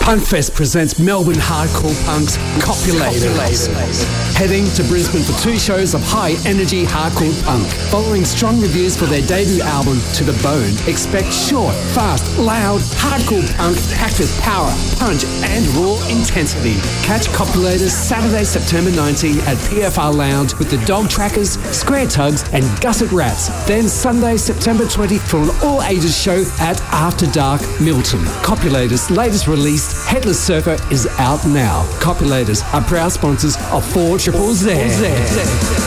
Punkfest presents Melbourne hardcore punks Copulators. Heading to Brisbane for 2 shows of high-energy hardcore punk. Following strong reviews for their debut album, To The Bone, expect short, fast, loud, hardcore punk packed with power, punch and raw intensity. Catch Copulators Saturday, September 19 at PFR Lounge with the Dog Trackers, Square Tugs and Gusset Rats. Then Sunday, September 20 for an all-ages show at After Dark Milton. Copulators' latest release, Headless Surfer, is out now. Copulators are proud sponsors of 4ZZZ.